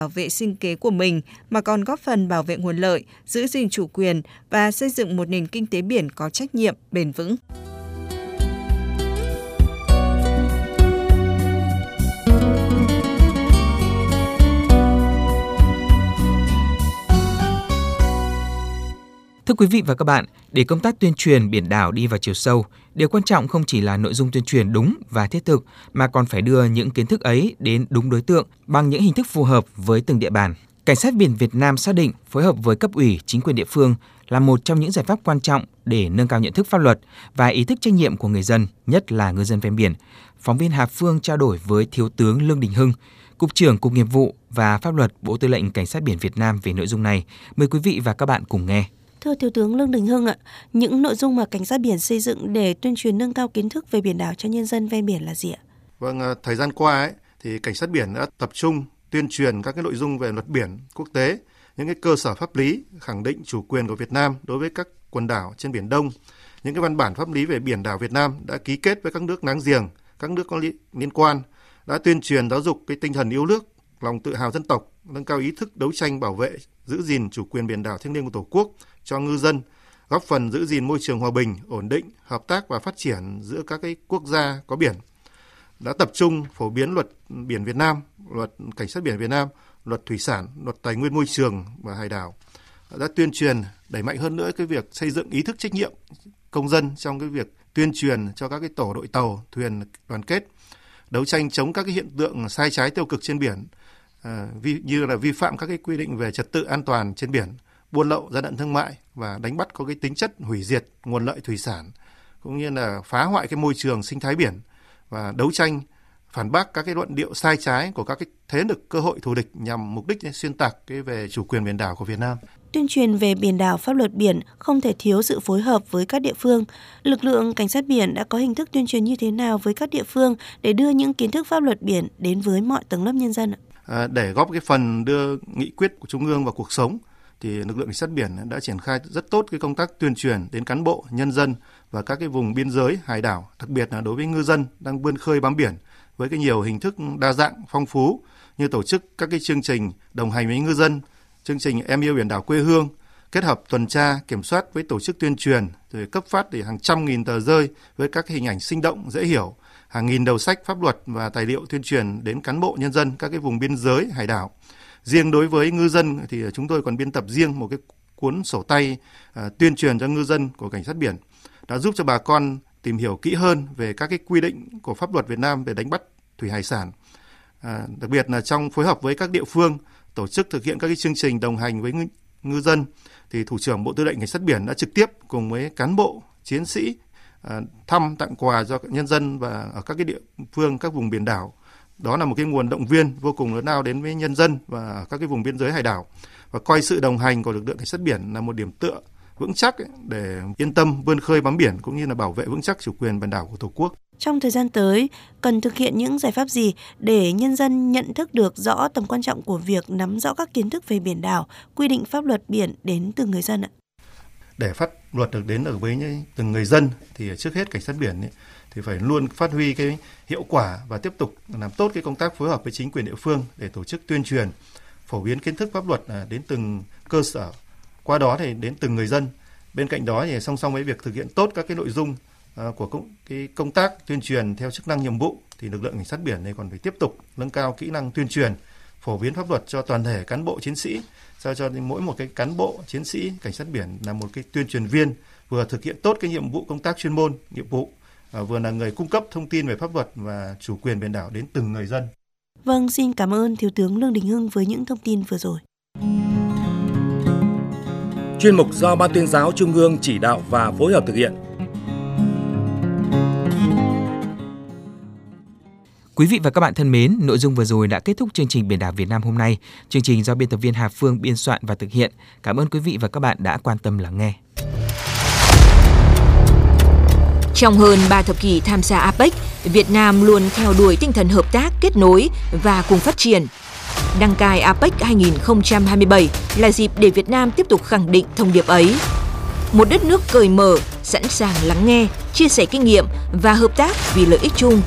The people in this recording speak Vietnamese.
bảo vệ sinh kế của mình mà còn góp phần bảo vệ nguồn lợi, giữ gìn chủ quyền và xây dựng một nền kinh tế biển có trách nhiệm, bền vững. Thưa quý vị và các bạn, để công tác tuyên truyền biển đảo đi vào chiều sâu, điều quan trọng không chỉ là nội dung tuyên truyền đúng và thiết thực, mà còn phải đưa những kiến thức ấy đến đúng đối tượng bằng những hình thức phù hợp với từng địa bàn. Cảnh sát biển Việt Nam xác định phối hợp với cấp ủy, chính quyền địa phương là một trong những giải pháp quan trọng để nâng cao nhận thức pháp luật và ý thức trách nhiệm của người dân, nhất là ngư dân ven biển. Phóng viên Hà Phương trao đổi với Thiếu tướng Lương Đình Hưng, Cục trưởng Cục Nghiệp vụ và Pháp luật Bộ Tư lệnh Cảnh sát biển Việt Nam về nội dung này. Mời quý vị và các bạn cùng nghe. Thưa Thiếu tướng Lương Đình Hưng ạ, những nội dung mà Cảnh sát biển xây dựng để tuyên truyền nâng cao kiến thức về biển đảo cho nhân dân ven biển là gì ạ? Vâng, thời gian qua thì Cảnh sát biển đã tập trung tuyên truyền các cái nội dung về luật biển quốc tế, những cái cơ sở pháp lý khẳng định chủ quyền của Việt Nam đối với các quần đảo trên Biển Đông, những cái văn bản pháp lý về biển đảo Việt Nam đã ký kết với các nước láng giềng, các nước có liên quan, đã tuyên truyền giáo dục cái tinh thần yêu nước, lòng tự hào dân tộc, nâng cao ý thức đấu tranh bảo vệ, giữ gìn chủ quyền biển đảo thiêng liêng của Tổ quốc cho ngư dân, góp phần giữ gìn môi trường hòa bình, ổn định, hợp tác và phát triển giữa các cái quốc gia có biển. Đã tập trung phổ biến luật biển Việt Nam, luật Cảnh sát biển Việt Nam, luật thủy sản, luật tài nguyên môi trường và hải đảo. Đã tuyên truyền đẩy mạnh hơn nữa cái việc xây dựng ý thức trách nhiệm công dân trong cái việc tuyên truyền cho các cái tổ đội tàu, thuyền đoàn kết, đấu tranh chống các cái hiện tượng sai trái tiêu cực trên biển, như là vi phạm các cái quy định về trật tự an toàn trên biển, buôn lậu, gian lận thương mại và đánh bắt có cái tính chất hủy diệt nguồn lợi thủy sản, cũng như là phá hoại cái môi trường sinh thái biển và đấu tranh phản bác các cái luận điệu sai trái của các cái thế lực cơ hội thù địch nhằm mục đích xuyên tạc cái về chủ quyền biển đảo của Việt Nam. Tuyên truyền về biển đảo, pháp luật biển không thể thiếu sự phối hợp với các địa phương. Lực lượng Cảnh sát biển đã có hình thức tuyên truyền như thế nào với các địa phương để đưa những kiến thức pháp luật biển đến với mọi tầng lớp nhân dân? Để góp cái phần đưa nghị quyết của Trung ương vào cuộc sống, thì lực lượng Cảnh sát biển đã triển khai rất tốt cái công tác tuyên truyền đến cán bộ, nhân dân và các cái vùng biên giới, hải đảo, đặc biệt là đối với ngư dân đang vươn khơi bám biển với cái nhiều hình thức đa dạng, phong phú như tổ chức các cái chương trình đồng hành với ngư dân, chương trình Em yêu biển đảo quê hương, kết hợp tuần tra, kiểm soát với tổ chức tuyên truyền, rồi cấp phát để hàng trăm nghìn tờ rơi với các hình ảnh sinh động, dễ hiểu, hàng nghìn đầu sách pháp luật và tài liệu tuyên truyền đến cán bộ nhân dân các cái vùng biên giới, hải đảo. Riêng đối với ngư dân thì chúng tôi còn biên tập riêng một cái cuốn sổ tay tuyên truyền cho ngư dân của Cảnh sát biển, đã giúp cho bà con tìm hiểu kỹ hơn về các cái quy định của pháp luật Việt Nam về đánh bắt thủy hải sản. Đặc biệt là trong phối hợp với các địa phương tổ chức thực hiện các cái chương trình đồng hành với ngư dân, thì Thủ trưởng Bộ Tư lệnh Cảnh sát biển đã trực tiếp cùng với cán bộ, chiến sĩ thăm tặng quà cho nhân dân và ở các cái địa phương, các vùng biển đảo. Đó là một cái nguồn động viên vô cùng lớn lao đến với nhân dân và các cái vùng biên giới hải đảo, và coi sự đồng hành của lực lượng Cảnh sát biển là một điểm tựa vững chắc để yên tâm vươn khơi bám biển cũng như là bảo vệ vững chắc chủ quyền biển đảo của Tổ quốc. Trong thời gian tới, cần thực hiện những giải pháp gì để nhân dân nhận thức được rõ tầm quan trọng của việc nắm rõ các kiến thức về biển đảo, quy định pháp luật biển đến từng người dân ạ? Để pháp luật được đến ở với từng người dân thì trước hết Cảnh sát biển thì phải luôn phát huy cái hiệu quả và tiếp tục làm tốt cái công tác phối hợp với chính quyền địa phương để tổ chức tuyên truyền, phổ biến kiến thức pháp luật đến từng cơ sở, qua đó thì đến từng người dân. Bên cạnh đó thì song song với việc thực hiện tốt các cái nội dung của cái công tác tuyên truyền theo chức năng nhiệm vụ, thì lực lượng Cảnh sát biển này còn phải tiếp tục nâng cao kỹ năng tuyên truyền, phổ biến pháp luật cho toàn thể cán bộ chiến sĩ, sao cho mỗi một cái cán bộ chiến sĩ Cảnh sát biển là một cái tuyên truyền viên, vừa thực hiện tốt cái nhiệm vụ công tác chuyên môn, nhiệm vụ, vừa là người cung cấp thông tin về pháp luật và chủ quyền biển đảo đến từng người dân. Vâng, xin cảm ơn Thiếu tướng Lương Đình Hưng với những thông tin vừa rồi. Chuyên mục do Ban Tuyên giáo Trung ương chỉ đạo và phối hợp thực hiện. Quý vị và các bạn thân mến, nội dung vừa rồi đã kết thúc chương trình Biển đảo Việt Nam hôm nay. Chương trình do biên tập viên Hà Phương biên soạn và thực hiện. Cảm ơn quý vị và các bạn đã quan tâm lắng nghe. Trong hơn 3 thập kỷ tham gia APEC, Việt Nam luôn theo đuổi tinh thần hợp tác, kết nối và cùng phát triển. Đăng cai APEC 2027 là dịp để Việt Nam tiếp tục khẳng định thông điệp ấy. Một đất nước cởi mở, sẵn sàng lắng nghe, chia sẻ kinh nghiệm và hợp tác vì lợi ích chung